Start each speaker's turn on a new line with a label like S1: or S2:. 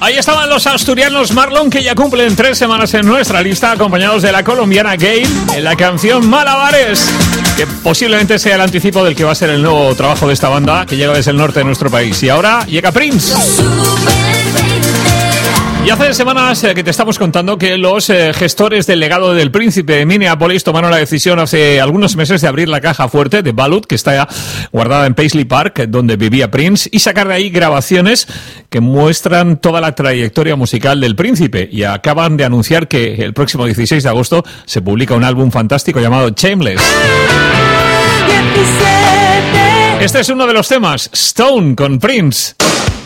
S1: Ahí estaban los asturianos Marlon, que ya cumplen 3 semanas en nuestra lista, acompañados de la colombiana Gayle en la canción Malabares, que posiblemente sea el anticipo del que va a ser el nuevo trabajo de esta banda que llega desde el norte de nuestro país. Y ahora llega Prince. Y hace semanas que te estamos contando que los gestores del legado del príncipe de Minneapolis tomaron la decisión hace algunos meses de abrir la caja fuerte de Ballot, que está guardada en Paisley Park, donde vivía Prince, y sacar de ahí grabaciones que muestran toda la trayectoria musical del príncipe. Y acaban de anunciar que el próximo 16 de agosto se publica un álbum fantástico llamado Shameless. Este es uno de los temas, Stone con Prince.